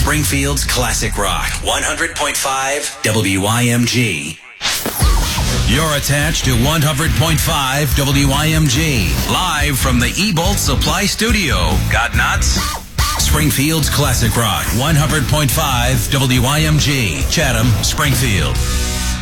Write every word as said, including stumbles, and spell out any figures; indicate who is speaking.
Speaker 1: Springfield's classic rock. one hundred point five W I M G. You're attached to one hundred point five W I M G. Live from the eBolt Supply Studio. Got nuts? Springfield's classic rock. one hundred point five W I M G. Chatham, Springfield.